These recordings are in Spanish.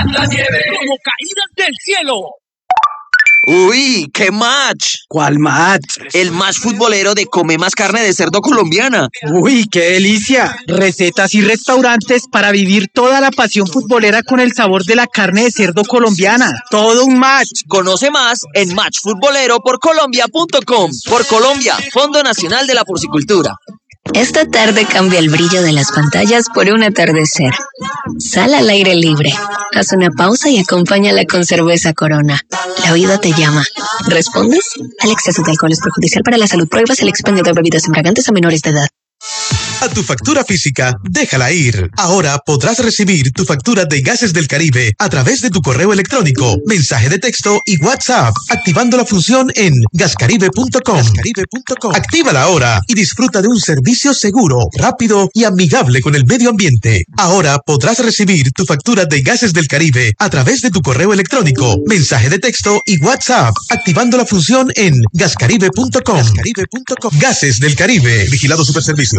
La nieve como caídas del cielo. ¡Uy! ¡Qué match! ¿Cuál match? El match futbolero de Come Más Carne de Cerdo colombiana. ¡Uy, qué delicia! Recetas y restaurantes para vivir toda la pasión futbolera con el sabor de la carne de cerdo colombiana. ¡Todo un match! Conoce más en matchfutboleroporcolombia.com. Por Colombia, Fondo Nacional de la Porcicultura. Esta tarde cambia el brillo de las pantallas por un atardecer. Sal al aire libre. Haz una pausa y acompáñala con cerveza Corona. La vida te llama. ¿Respondes? El exceso de alcohol es perjudicial para la salud. Prohíbas el expendio de bebidas embriagantes a menores de edad. A tu factura física, déjala ir. Ahora podrás recibir tu factura de Gases del Caribe a través de tu correo electrónico, mensaje de texto y WhatsApp, activando la función en gascaribe.com. Actívala ahora y disfruta de un servicio seguro, rápido y amigable con el medio ambiente. Ahora podrás recibir tu factura de Gases del Caribe a través de tu correo electrónico, mensaje de texto y WhatsApp, activando la función en gascaribe.com. Gases del Caribe, Vigilado Superservicios.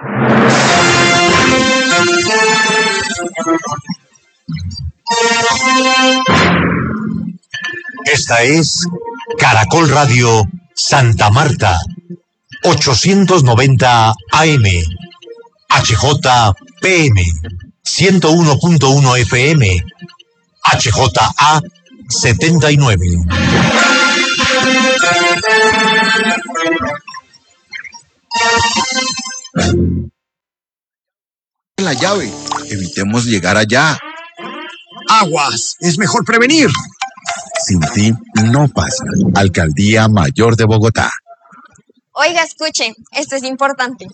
Esta es Caracol Radio Santa Marta, 890 AM, HJPM, 101.1 FM, HJA 79. La llave, evitemos llegar allá. Aguas, es mejor prevenir. Sin ti no pasa. Alcaldía Mayor de Bogotá. Oiga, escuche, esto es importante.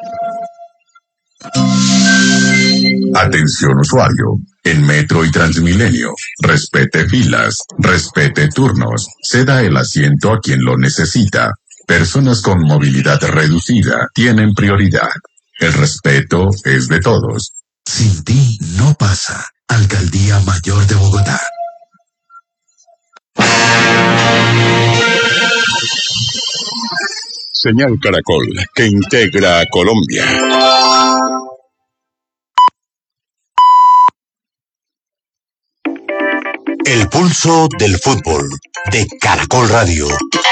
Atención usuario, en Metro y Transmilenio, respete filas, respete turnos, ceda el asiento a quien lo necesita. Personas con movilidad reducida tienen prioridad. El respeto es de todos. Sin ti no pasa. Alcaldía Mayor de Bogotá. Señal Caracol, que integra a Colombia. El pulso del fútbol de Caracol Radio.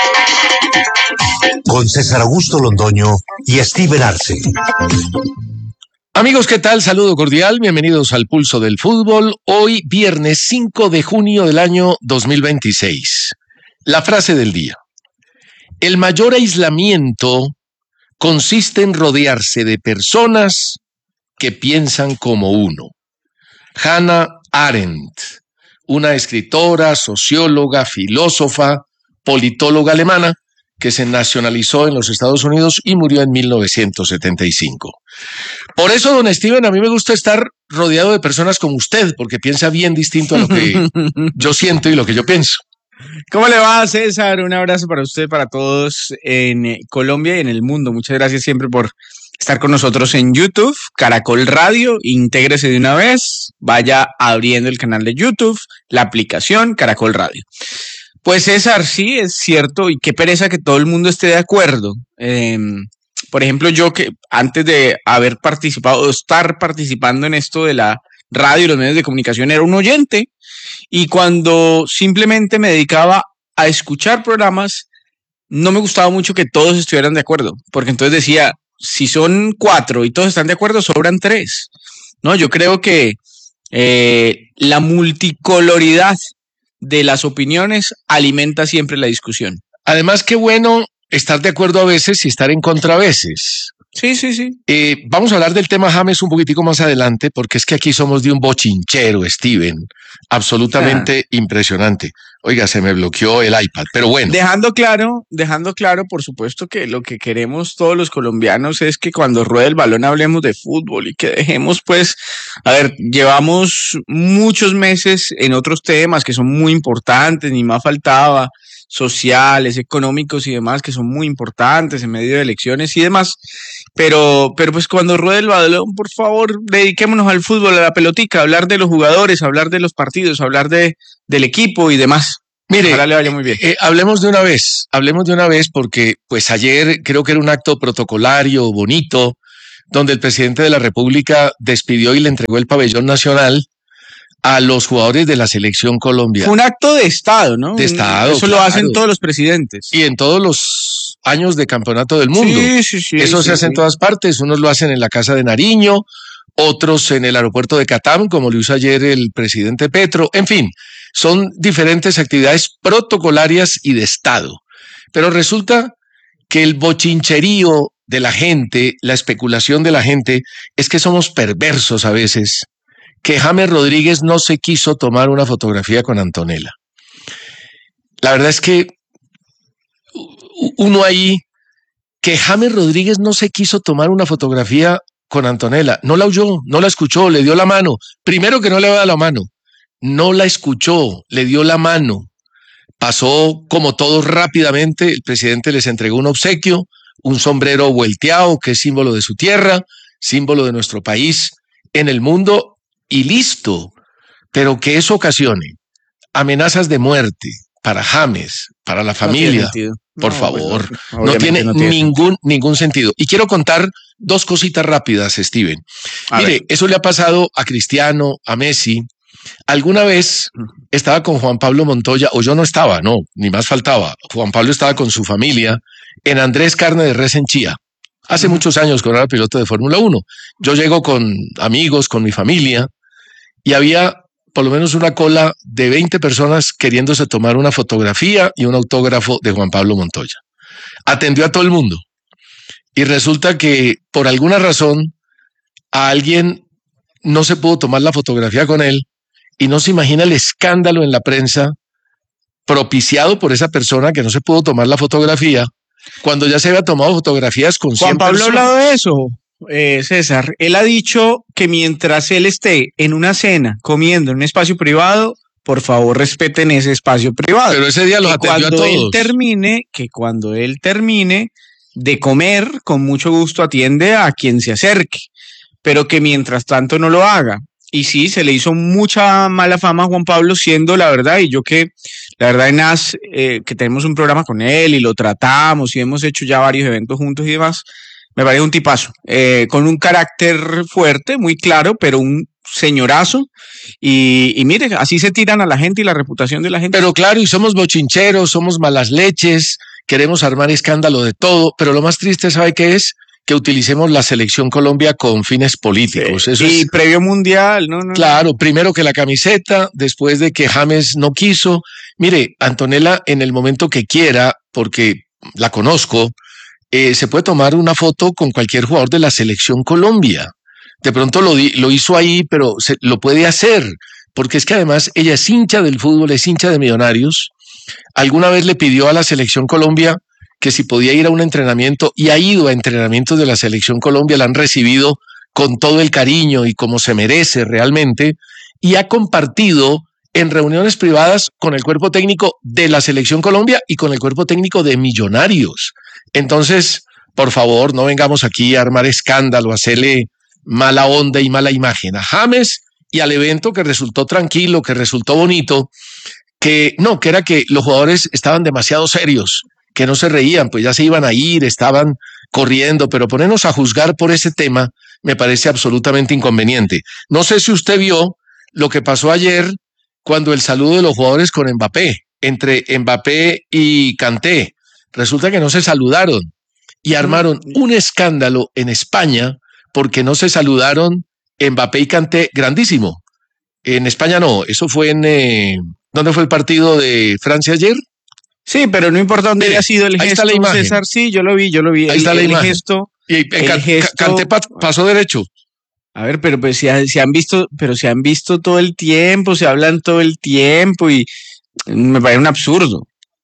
Con César Augusto Londoño y Steven Arce. Amigos, ¿qué tal? Saludo cordial, bienvenidos al Pulso del Fútbol. Hoy, viernes 5 de junio del año 2026. La frase del día. El mayor aislamiento consiste en rodearse de personas que piensan como uno. Hannah Arendt, una escritora, socióloga, filósofa, politóloga alemana, que se nacionalizó en los Estados Unidos y murió en 1975. Por eso, don Steven, a mí me gusta estar rodeado de personas como usted, porque piensa bien distinto a lo que yo siento y lo que yo pienso. ¿Cómo le va, César? Un abrazo para usted, para todos en Colombia y en el mundo. Muchas gracias siempre por estar con nosotros en YouTube, Caracol Radio. Intégrese de una vez, vaya abriendo el canal de YouTube, la aplicación Caracol Radio. Pues César, sí, es cierto, y qué pereza que todo el mundo esté de acuerdo. Por ejemplo, yo que antes de haber participado o estar participando en esto de la radio y los medios de comunicación era un oyente, y cuando simplemente me dedicaba a escuchar programas, no me gustaba mucho que todos estuvieran de acuerdo, porque entonces decía, si son 4 y todos están de acuerdo, sobran 3. No, yo creo que la multicoloridad de las opiniones alimenta siempre la discusión. Además, qué bueno estar de acuerdo a veces y estar en contra a veces. Sí, sí, sí. Vamos a hablar del tema James un poquitico más adelante, porque es que aquí somos de un bochinchero, Steven, absolutamente impresionante. Oiga, se me bloqueó el iPad, pero bueno. Dejando claro, por supuesto que lo que queremos todos los colombianos es que cuando ruede el balón hablemos de fútbol y que dejemos, pues, a ver, llevamos muchos meses en otros temas que son muy importantes, ni más faltaba, sociales, económicos y demás, que son muy importantes en medio de elecciones y demás. Pero pues cuando ruede el balón, por favor, dediquémonos al fútbol, a la pelotica, a hablar de los jugadores, a hablar de los partidos, a hablar del equipo y demás. Mire, ojalá le vaya muy bien. Hablemos de una vez porque pues ayer creo que era un acto protocolario, bonito, donde el presidente de la República despidió y le entregó el pabellón nacional a los jugadores de la selección Colombia. Fue un acto de Estado, ¿no? De Estado. Eso claro. lo hacen todos los presidentes. Y en todos los años de campeonato del mundo. Sí. Eso se hace en todas partes. Unos lo hacen en la Casa de Nariño, otros en el aeropuerto de Catam, como lo hizo ayer el presidente Petro. En fin, son diferentes actividades protocolarias y de Estado. Pero resulta que el bochincherío de la gente, la especulación de la gente, es que somos perversos a veces, que James Rodríguez no se quiso tomar una fotografía con Antonella. La verdad es que uno ahí, que James Rodríguez no se quiso tomar una fotografía con Antonella, no la oyó, no la escuchó, le dio la mano. Primero que no le da la mano, no la escuchó, le dio la mano. Pasó como todos rápidamente, el presidente les entregó un obsequio, un sombrero vuelteado que es símbolo de su tierra, símbolo de nuestro país en el mundo y listo. Pero que eso ocasione amenazas de muerte para James, para la familia, por favor, no tiene ningún sentido. Y quiero contar dos cositas rápidas, Steven. Mire, eso le ha pasado a Cristiano, a Messi. Alguna vez estaba con Juan Pablo Montoya, o yo no estaba, no, ni más faltaba. Juan Pablo estaba con su familia en Andrés Carne de Res en Chía. Hace muchos años, cuando era piloto de Fórmula 1. Yo llego con amigos, con mi familia, y había por lo menos una cola de 20 personas queriéndose tomar una fotografía y un autógrafo de Juan Pablo Montoya. Atendió a todo el mundo. Y resulta que, por alguna razón, a alguien no se pudo tomar la fotografía con él, y no se imagina el escándalo en la prensa propiciado por esa persona que no se pudo tomar la fotografía, cuando ya se había tomado fotografías con 100 Juan Pablo ha personas. hablado de eso, César. Él ha dicho que mientras él esté en una cena comiendo en un espacio privado, por favor respeten ese espacio privado. Pero ese día los atendió a todos. Cuando él termine de comer, con mucho gusto atiende a quien se acerque, pero que mientras tanto no lo haga. Y sí, se le hizo mucha mala fama a Juan Pablo, siendo la verdad, y yo que la verdad en NAS, que tenemos un programa con él y lo tratamos y hemos hecho ya varios eventos juntos y demás, me parece un tipazo, con un carácter fuerte, muy claro, pero un señorazo, y mire, así se tiran a la gente y la reputación de la gente. Pero claro, y somos bochincheros, somos malas leches, queremos armar escándalo de todo, pero lo más triste, ¿sabe qué es? Que utilicemos la selección Colombia con fines políticos. Eso y es, previo mundial, ¿no? Claro, primero que la camiseta, después de que James no quiso. Mire, Antonella, en el momento que quiera, porque la conozco, se puede tomar una foto con cualquier jugador de la selección Colombia. De pronto lo hizo ahí, pero lo puede hacer, porque es que además ella es hincha del fútbol, es hincha de Millonarios. Alguna vez le pidió a la selección Colombia que si podía ir a un entrenamiento, y ha ido a entrenamientos de la selección Colombia, la han recibido con todo el cariño y como se merece realmente, y ha compartido en reuniones privadas con el cuerpo técnico de la selección Colombia y con el cuerpo técnico de Millonarios. Entonces, por favor, no vengamos aquí a armar escándalo, a hacerle mala onda y mala imagen a James y al evento, que resultó tranquilo, que resultó bonito, que era que los jugadores estaban demasiado serios, que no se reían, pues ya se iban a ir, estaban corriendo, pero ponernos a juzgar por ese tema me parece absolutamente inconveniente. No sé si usted vio lo que pasó ayer cuando el saludo de los jugadores con Mbappé, entre Mbappé y Kanté. Resulta que no se saludaron y armaron un escándalo en España porque no se saludaron Mbappé y Kanté, grandísimo. En España no, eso fue ¿dónde fue el partido de Francia ayer? Sí, pero no importa dónde haya sido el gesto, está la imagen. César, sí, yo lo vi. Ahí está la imagen. El gesto, Kanté pasó derecho. A ver, pero pues se han visto todo el tiempo, se hablan todo el tiempo y me parece un absurdo.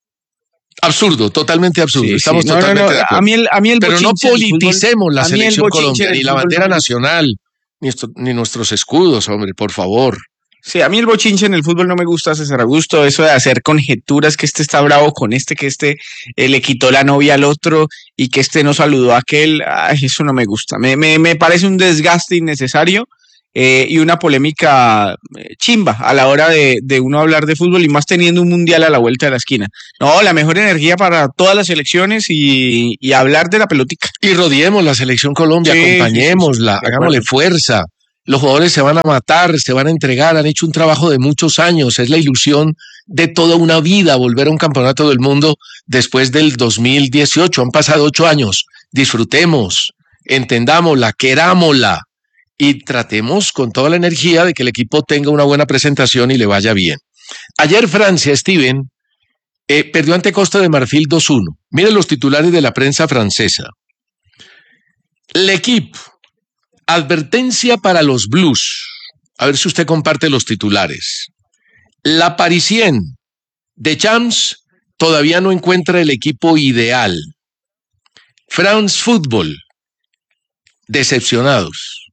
Absurdo, totalmente absurdo. Sí, Estamos totalmente de acuerdo. A mí el pero no politicemos la selección Colombia, ni la bandera nacional, ni nuestros escudos, hombre, por favor. Sí, a mí el bochinche en el fútbol no me gusta, César Augusto, eso de hacer conjeturas, que este está bravo con que le quitó la novia al otro y que no saludó a aquel, eso no me gusta, me parece un desgaste innecesario y una polémica chimba a la hora de uno hablar de fútbol y más teniendo un mundial a la vuelta de la esquina. No, la mejor energía para todas las selecciones y hablar de la pelotica. Y rodeemos la selección Colombia, acompañémosla, hagámosle fuerza. Los jugadores se van a matar, se van a entregar, han hecho un trabajo de muchos años, es la ilusión de toda una vida volver a un campeonato del mundo después del 2018, han pasado 8 años, disfrutemos, entendámosla, querámosla y tratemos con toda la energía de que el equipo tenga una buena presentación y le vaya bien. Ayer Francia, Steven, perdió ante Costa de Marfil 2-1. Miren los titulares de la prensa francesa. L'Equipe. Advertencia para los Blues. A ver si usted comparte los titulares. La Parisienne. Deschamps todavía no encuentra el equipo ideal. France Football. Decepcionados.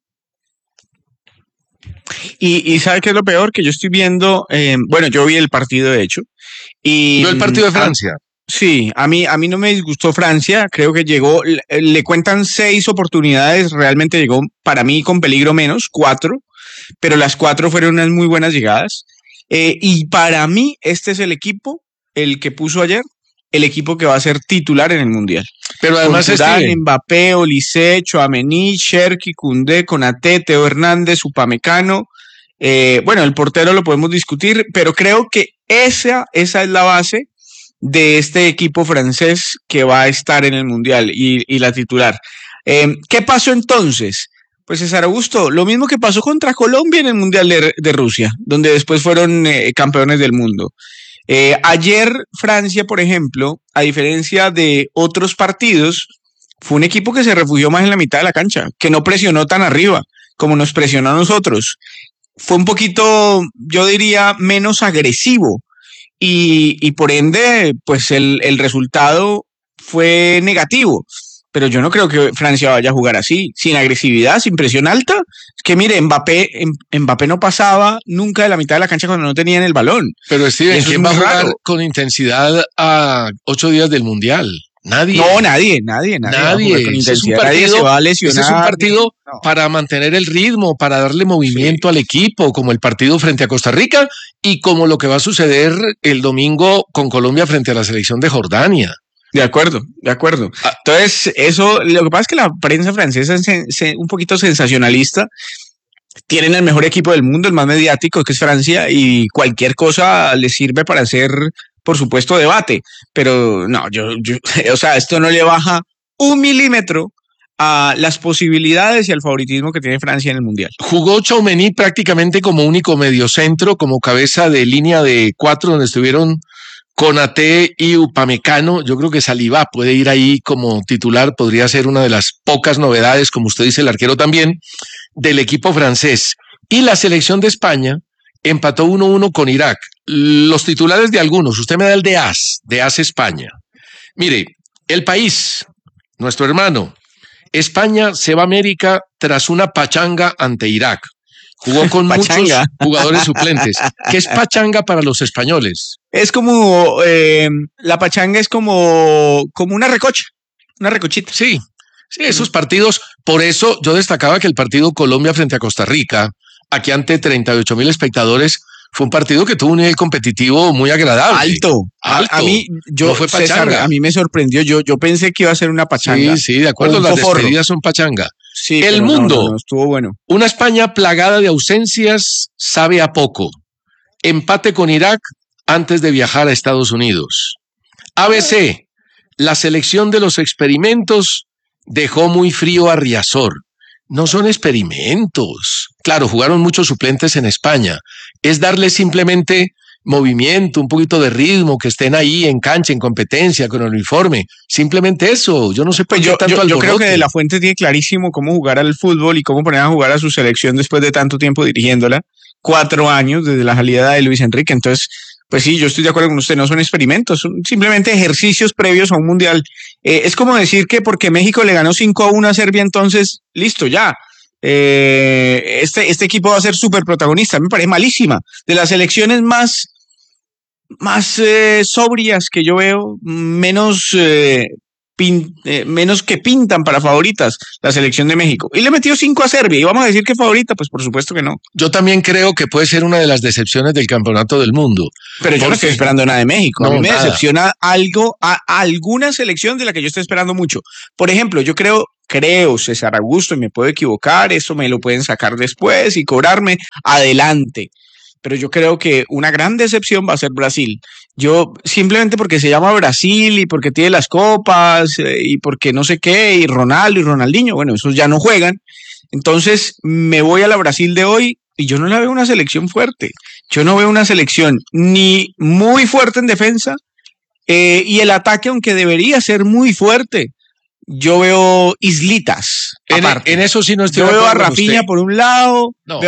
Y ¿sabe qué es lo peor? Que yo estoy viendo, bueno, yo vi el partido de hecho. ¿Vio el partido de Francia? Sí, a mí no me disgustó Francia, creo que llegó, le cuentan 6 oportunidades, realmente llegó para mí con peligro menos, 4, pero las 4 fueron unas muy buenas llegadas. Y para mí este es el equipo, el que puso ayer, el equipo que va a ser titular en el Mundial. Pero además Mbappé, Olise, Tchouaméni, Cherki, Koundé, Konaté, Teo Hernández, Upamecano. Bueno, el portero lo podemos discutir, pero creo que esa es la base de este equipo francés que va a estar en el Mundial y la titular. ¿Qué pasó entonces? Pues César Augusto, lo mismo que pasó contra Colombia en el Mundial de Rusia, donde después fueron campeones del mundo. Ayer Francia, por ejemplo, a diferencia de otros partidos, fue un equipo que se refugió más en la mitad de la cancha, que no presionó tan arriba como nos presionó a nosotros. Fue un poquito, yo diría, menos agresivo y por ende, pues el resultado fue negativo. Pero yo no creo que Francia vaya a jugar así, sin agresividad, sin presión alta. Es que mire, Mbappé no pasaba nunca de la mitad de la cancha cuando no tenían el balón. Pero Steven, ¿quién va a jugar con intensidad a 8 días del Mundial? Nadie. No, nadie. Ese es un partido, nadie se va a lesionar. Ese es un partido para mantener el ritmo, para darle movimiento al equipo, como el partido frente a Costa Rica y como lo que va a suceder el domingo con Colombia frente a la selección de Jordania. De acuerdo. Entonces, eso, lo que pasa es que la prensa francesa es un poquito sensacionalista. Tienen el mejor equipo del mundo, el más mediático, que es Francia, y cualquier cosa les sirve para hacer, por supuesto, debate. Pero no, o sea, esto no le baja 1 milímetro a las posibilidades y al favoritismo que tiene Francia en el Mundial. Jugó Tchouaméni prácticamente como único mediocentro, como cabeza de línea de 4, donde estuvieron Konaté y Upamecano. Yo creo que Saliba puede ir ahí como titular, podría ser una de las pocas novedades, como usted dice, el arquero también, del equipo francés. Y la selección de España empató 1-1 con Irak. Los titulares de algunos, usted me da el de AS España. Mire, El País, nuestro hermano, España se va a América tras una pachanga ante Irak. Jugó con muchos jugadores suplentes. ¿Qué es pachanga para los españoles? Es como, la pachanga es como una recochita. Sí, esos partidos. Por eso yo destacaba que el partido Colombia frente a Costa Rica, aquí ante 38,000 espectadores, fue un partido que tuvo un nivel competitivo muy agradable. Alto. A mí, no fue pachanga. César, a mí me sorprendió. Yo pensé que iba a ser una pachanga. Sí, de acuerdo. Las despedidas son pachanga. Sí, el mundo. No, estuvo bueno. Una España plagada de ausencias sabe a poco. Empate con Irak antes de viajar a Estados Unidos. ABC. La selección de los experimentos dejó muy frío a Riazor. No son experimentos. Claro, jugaron muchos suplentes en España. Es darle simplemente movimiento, un poquito de ritmo, que estén ahí en cancha, en competencia, con el uniforme. Simplemente eso. Yo no sé por qué tanto alboroto. Yo creo que De La Fuente tiene clarísimo cómo jugar al fútbol y cómo poner a jugar a su selección después de tanto tiempo dirigiéndola. 4 años desde la salida de Luis Enrique. Entonces, pues sí, yo estoy de acuerdo con usted. No son experimentos, son simplemente ejercicios previos a un mundial. Es como decir que porque México le ganó 5-1 a Serbia, entonces, listo, ya. Este equipo va a ser súper protagonista. Me parece malísima. De las selecciones más sobrias que yo veo, menos que pintan para favoritas, la selección de México. Y le metió 5 a Serbia. ¿Y vamos a decir que favorita? Pues por supuesto que no. Yo también creo que puede ser una de las decepciones del campeonato del mundo. Pero yo no estoy esperando nada de México. A mí me decepciona alguna selección de la que yo estoy esperando mucho. Por ejemplo, yo creo creo, César Augusto, y me puedo equivocar, eso me lo pueden sacar después y cobrarme, adelante. Pero yo creo que una gran decepción va a ser Brasil. Yo, simplemente porque se llama Brasil y porque tiene las copas y porque no sé qué, y Ronaldo y Ronaldinho, bueno, esos ya no juegan. Entonces me voy a la Brasil de hoy y yo no la veo una selección fuerte. Yo no veo una selección ni muy fuerte en defensa y el ataque, aunque debería ser muy fuerte, yo veo islitas. En eso sí no estoy Yo de veo a acuerdo con Rafinha usted. por un lado, No.